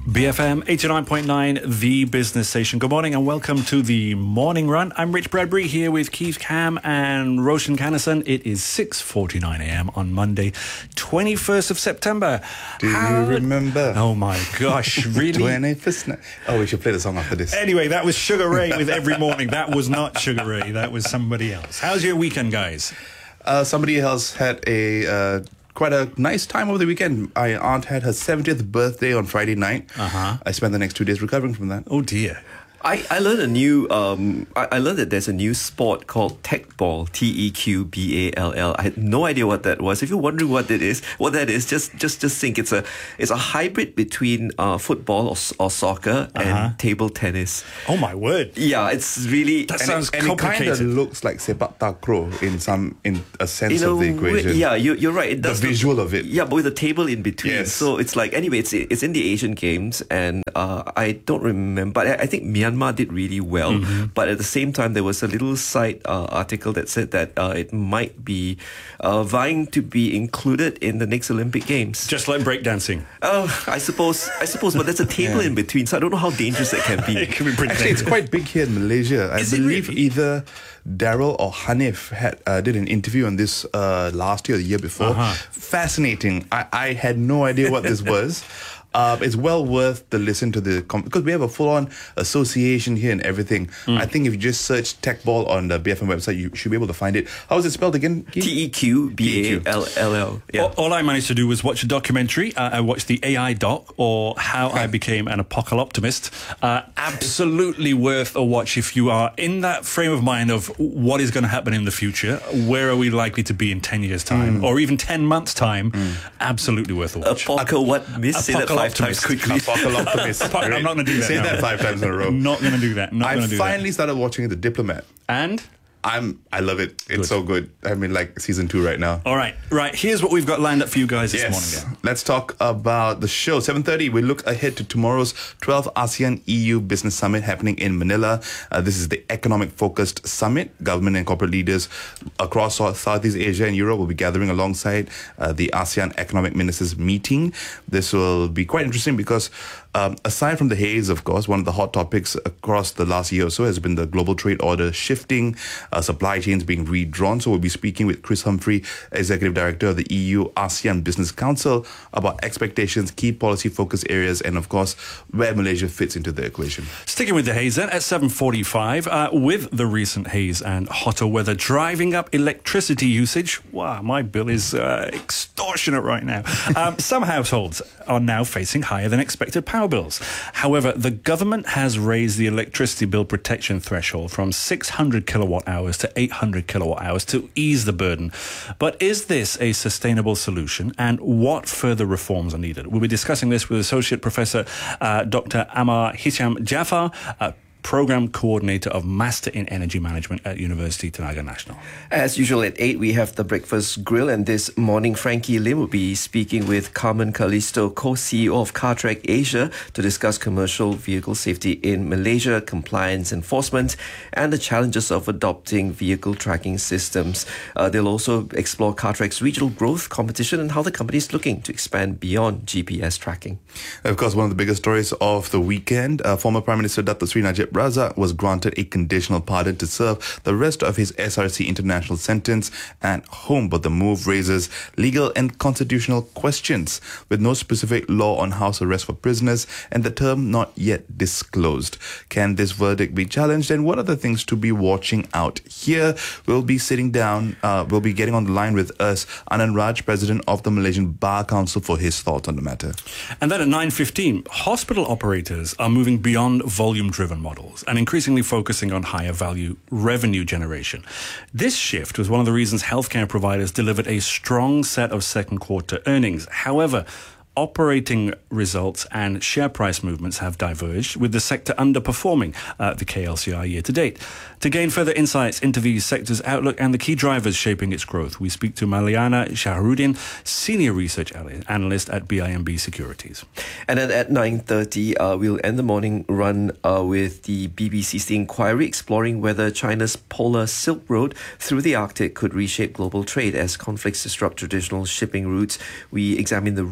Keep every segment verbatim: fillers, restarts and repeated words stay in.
B F M eighty-nine point nine, the business station. Good morning and welcome to the Morning Run. I'm Rich Bradbury here with Keith Cam and Roshan Kannison. It is six forty-nine a.m. on Monday, twenty-first of September. Do How... you remember? Oh my gosh, really? twenty-first. Oh, we should play the song after this. Anyway, that was Sugar Ray with Every Morning. That was not Sugar Ray. That was somebody else. How's your weekend, guys? Uh, somebody else had a... Uh, Quite a nice time over the weekend. My aunt had her seventieth birthday on Friday night. Uh-huh. I spent the next two days recovering from that. Oh dear. I, I learned a new, um, I, I learned that there's a new sport called Teqball, T E Q B A L L. I had no idea what that was. If you're wondering what that is, what that is, just just just think it's a it's a hybrid between uh, football or, or soccer Uh-huh. and table tennis. Oh my word. Yeah, it's really... That And sounds it, and it kind complicated. of looks like sepak takraw in some in a sense in a of the way- equation. yeah, you, you're right. It The does visual look- of it. Yeah, but with a table in between. Yes. So it's like, anyway, it's it's in the Asian Games, and uh, I don't remember, but I, I think Myanmar did really well. Mm-hmm. But at the same time, there was a little side uh, article that said that uh, it might be uh, vying to be included in the next Olympic Games. Just like breakdancing. Oh, I suppose, I suppose, but there's a table Yeah. in between, so I don't know how dangerous that can be. It can be pretty Actually, it's dangerous. quite big here in Malaysia. I Is it believe really? either Daryl or Hanif had uh, did an interview on this uh, last year or the year before. Uh-huh. Fascinating. I, I had no idea what this was. Uh, it's well worth the listen to the com- because we have a full-on association here and everything. I think if you just search Teqball on the B F M website, you should be able to find it. How is it spelled again? T E Q B A L L L. Yeah. All, all I managed to do was watch a documentary. Uh, I watched the A I doc, or How I Became an Apocalyptimist. Uh, absolutely worth a watch if you are in that frame of mind of what is going to happen in the future. Where are we likely to be in ten years' time, or even ten months' time? Absolutely worth a watch. Apoca what? Miss, say that five times Apocalyptimist. quickly. Apocalyptimist. Apo- I'm not gonna do that, Say no. that five times in a row. Not going to do that. Not I going to do finally started watching The Diplomat. that. And. I'm. I love it. It's Good. so good. I'm in like season two right now. All right, right. Here's what we've got lined up for you guys this Yes. morning. Let's talk about the show. seven thirty, we look ahead to tomorrow's twelfth ASEAN E U Business Summit happening in Manila. Uh, this is the economic-focused summit. Government and corporate leaders across South- Southeast Asia and Europe will be gathering alongside uh, the ASEAN Economic Ministers meeting. This will be quite interesting because um, aside from the haze, of course, one of the hot topics across the last year or so has been the global trade order shifting, uh, supply chains being redrawn. So we'll be speaking with Chris Humphrey, Executive Director of the E U ASEAN Business Council, about expectations, key policy focus areas, and of course, where Malaysia fits into the equation. Sticking with the haze then, at seven forty-five, uh, with the recent haze and hotter weather driving up electricity usage, wow, my bill is uh, extortionate right now. Um, some households are now facing higher than expected power bills. However, the government has raised the electricity bill protection threshold from six hundred kilowatt hours to eight hundred kilowatt hours to ease the burden. But is this a sustainable solution, and what further reforms are needed? We'll be discussing this with Associate Professor uh, Doctor Amar Hisham Jafar, uh, Program Coordinator of Master in Energy Management at University Tenaga Nasional. As usual, at eight, we have the Breakfast Grill, and this morning, Frankie Lim will be speaking with Carmen Callisto, co-C E O of CarTrack Asia, to discuss commercial vehicle safety in Malaysia, compliance enforcement, and the challenges of adopting vehicle tracking systems. Uh, they'll also explore CarTrack's regional growth, competition, and how the company is looking to expand beyond G P S tracking. Of course, one of the biggest stories of the weekend, uh, former Prime Minister Dato Sri Najib Razak was granted a conditional pardon to serve the rest of his S R C international sentence at home, but the move raises legal and constitutional questions, with no specific law on house arrest for prisoners and the term not yet disclosed. Can this verdict be challenged, and what are the things to be watching out? Here, we'll be sitting down, uh, we'll be getting on the line with us, Anand Raj, President of the Malaysian Bar Council, for his thoughts on the matter. And then at nine fifteen, hospital operators are moving beyond volume-driven models and increasingly focusing on higher value revenue generation. This shift was one of the reasons healthcare providers delivered a strong set of second quarter earnings. However, operating results and share price movements have diverged, with the sector underperforming uh, the K L C R year to date. To gain further insights into the sector's outlook and the key drivers shaping its growth, we speak to Maliana Shahrudin, Senior Research Analyst at B I M B Securities. And then at nine thirty, uh, we'll end the morning run uh, with the B B C's The Inquiry, exploring whether China's polar Silk Road through the Arctic could reshape global trade as conflicts disrupt traditional shipping routes. We examine the routes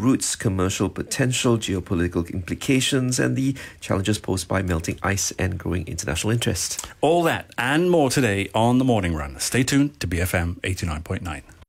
commercial potential, geopolitical implications, and the challenges posed by melting ice and growing international interest. All that and more today on The Morning Run. Stay tuned to B F M eighty-nine point nine.